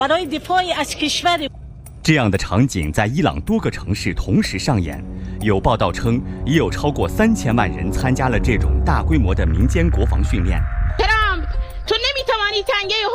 这样的场景在伊朗多个城市同时上演。有报道称，已有超过3000万人参加了这种大规模的民间国防训练。